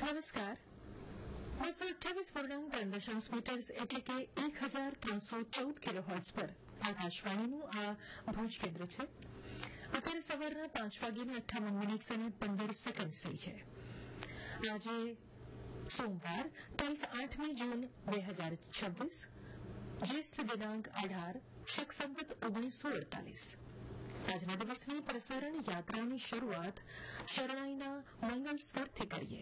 નમસ્કાર 228.3 મીટર્સ એટલે કે 1314 કિલોહર્ટ્ઝ પર આકાશવાણીનું આ ભુજ કેન્દ્ર છે. અત્યારે સવારના 5:58 અને 15 સેકન્ડ થઈ છે. આજે સોમવાર તારીખ 8મી જૂન 2026, જ્યેષ્ઠ દિનાંક 18, શક સંવત 1948. આજના દિવસની પ્રસારણ યાત્રાની શરૂઆત શરણાઈના મંગળ સ્વરથી કરીએ.